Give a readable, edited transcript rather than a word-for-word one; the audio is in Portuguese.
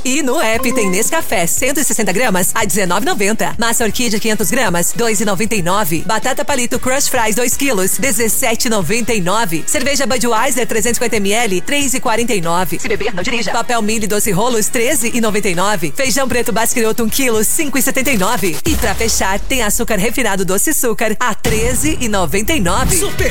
E no app tem Nescafé 160 gramas a R$19,90. Massa Orquídea 500 gramas, R$2,99. Batata Palito Crush Fries 2 quilos, R$17,99. Cerveja Budweiser 350 ml, R$3,49. Se beber, não dirija. Papel Mili Doce Rolos, R$13,99. Feijão preto Basqueroto 1 quilo, R$5,79. E pra fechar, tem açúcar refinado Doce Açúcar a R$13,99.